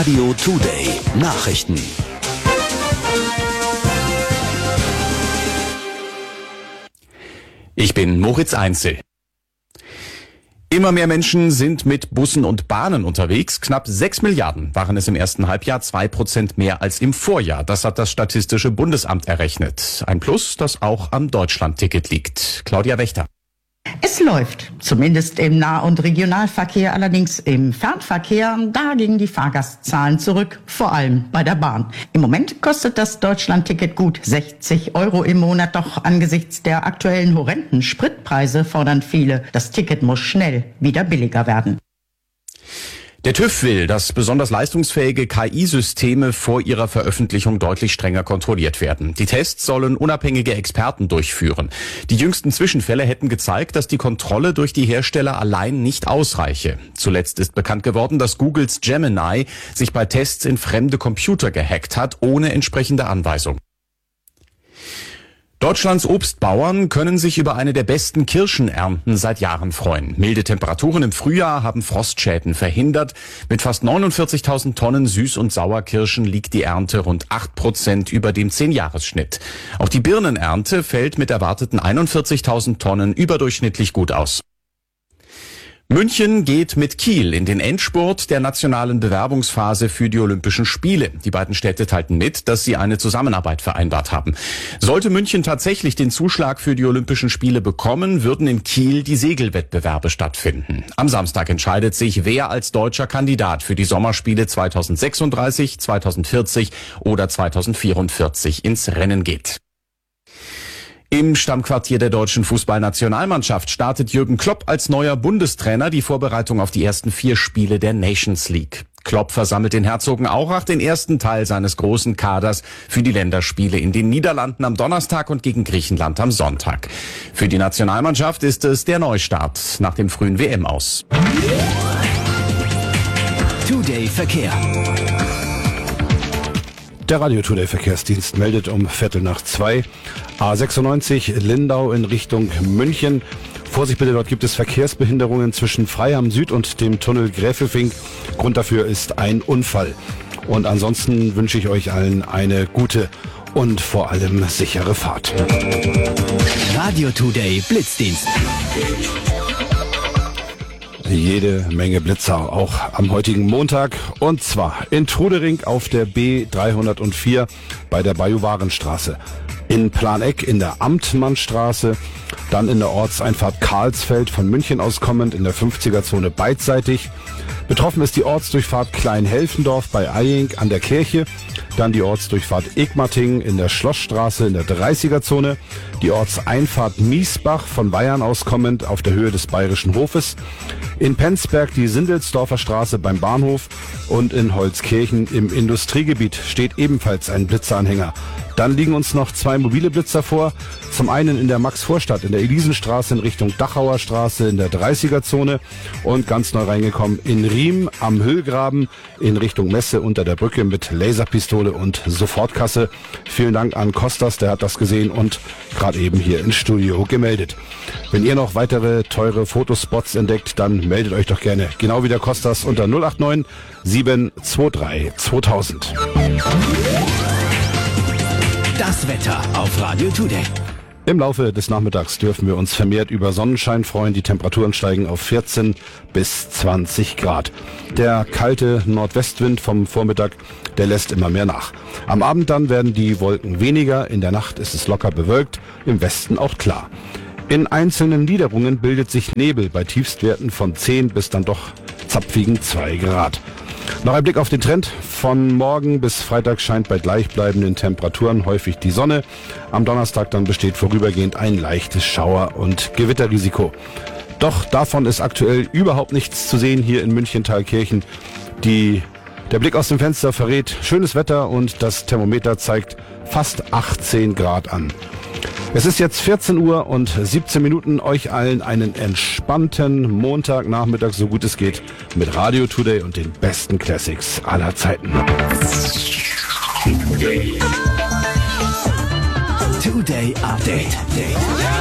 Radio Today Nachrichten. Ich bin Moritz Einzel. Immer mehr Menschen sind mit Bussen und Bahnen unterwegs. Knapp 6 Milliarden waren es im ersten Halbjahr, 2% mehr als im Vorjahr. Das hat das Statistische Bundesamt errechnet. Ein Plus, das auch am Deutschlandticket liegt. Claudia Wächter. Es läuft, zumindest im Nah- und Regionalverkehr, allerdings im Fernverkehr, da gingen die Fahrgastzahlen zurück, vor allem bei der Bahn. Im Moment kostet das Deutschlandticket gut 60 € im Monat, doch angesichts der aktuellen horrenden Spritpreise fordern viele, das Ticket muss schnell wieder billiger werden. Der TÜV will, dass besonders leistungsfähige KI-Systeme vor ihrer Veröffentlichung deutlich strenger kontrolliert werden. Die Tests sollen unabhängige Experten durchführen. Die jüngsten Zwischenfälle hätten gezeigt, dass die Kontrolle durch die Hersteller allein nicht ausreiche. Zuletzt ist bekannt geworden, dass Googles Gemini sich bei Tests in fremde Computer gehackt hat, ohne entsprechende Anweisung. Deutschlands Obstbauern können sich über eine der besten Kirschenernten seit Jahren freuen. Milde Temperaturen im Frühjahr haben Frostschäden verhindert. Mit fast 49.000 Tonnen Süß- und Sauerkirschen liegt die Ernte rund 8% über dem 10-Jahres-Schnitt. Auch die Birnenernte fällt mit erwarteten 41.000 Tonnen überdurchschnittlich gut aus. München geht mit Kiel in den Endspurt der nationalen Bewerbungsphase für die Olympischen Spiele. Die beiden Städte teilten mit, dass sie eine Zusammenarbeit vereinbart haben. Sollte München tatsächlich den Zuschlag für die Olympischen Spiele bekommen, würden in Kiel die Segelwettbewerbe stattfinden. Am Samstag entscheidet sich, wer als deutscher Kandidat für die Sommerspiele 2036, 2040 oder 2044 ins Rennen geht. Im Stammquartier der deutschen Fußballnationalmannschaft startet Jürgen Klopp als neuer Bundestrainer die Vorbereitung auf die ersten 4 Spiele der Nations League. Klopp versammelt in Herzogenaurach den ersten Teil seines großen Kaders für die Länderspiele in den Niederlanden am Donnerstag und gegen Griechenland am Sonntag. Für die Nationalmannschaft ist es der Neustart nach dem frühen WM-Aus. Today Verkehr. Der Radio Today Verkehrsdienst meldet um 1:15 A96 Lindau in Richtung München. Vorsicht bitte, dort gibt es Verkehrsbehinderungen zwischen Freiham Süd und dem Tunnel Gräfelfing. Grund dafür ist ein Unfall. Und ansonsten wünsche ich euch allen eine gute und vor allem sichere Fahrt. Radio Today Blitzdienst. Jede Menge Blitzer auch am heutigen Montag, und zwar in Trudering auf der B304 bei der Bajuwarenstraße, in Planegg in der Amtmannstraße, dann in der Ortseinfahrt Karlsfeld von München aus kommend in der 50er-Zone beidseitig. Betroffen ist die Ortsdurchfahrt Kleinhelfendorf bei Eying an der Kirche, dann die Ortsdurchfahrt Egmating in der Schlossstraße in der 30er-Zone, die Ortseinfahrt Miesbach von Bayern aus kommend auf der Höhe des Bayerischen Hofes, in Penzberg die Sindelsdorfer Straße beim Bahnhof und in Holzkirchen im Industriegebiet steht ebenfalls ein Blitzeranhänger. Dann liegen uns noch 2 mobile Blitzer vor. Zum einen in der Maxvorstadt in der Elisenstraße in Richtung Dachauer Straße in der 30er-Zone und ganz neu reingekommen in Riem am Hüllgraben in Richtung Messe unter der Brücke mit Laserpistole und Sofortkasse. Vielen Dank an Kostas, der hat das gesehen und gerade eben hier ins Studio gemeldet. Wenn ihr noch weitere teure Fotospots entdeckt, dann meldet euch doch gerne, genau wie der Kostas, unter 089 723 2000. Das Wetter auf Radio Today. Im Laufe des Nachmittags dürfen wir uns vermehrt über Sonnenschein freuen. Die Temperaturen steigen auf 14 bis 20 Grad. Der kalte Nordwestwind vom Vormittag, der lässt immer mehr nach. Am Abend dann werden die Wolken weniger. In der Nacht ist es locker bewölkt, im Westen auch klar. In einzelnen Niederungen bildet sich Nebel bei Tiefstwerten von 10 bis dann doch zapfigen 2 Grad. Noch ein Blick auf den Trend. Von morgen bis Freitag scheint bei gleichbleibenden Temperaturen häufig die Sonne. Am Donnerstag dann besteht vorübergehend ein leichtes Schauer- und Gewitterrisiko. Doch davon ist aktuell überhaupt nichts zu sehen hier in München-Thalkirchen. Der Blick aus dem Fenster verrät schönes Wetter und das Thermometer zeigt fast 18 Grad an. Es ist jetzt 14 Uhr und 17 Minuten. Euch allen einen entspannten Montagnachmittag, so gut es geht, mit Radio Today und den besten Classics aller Zeiten. Today Update.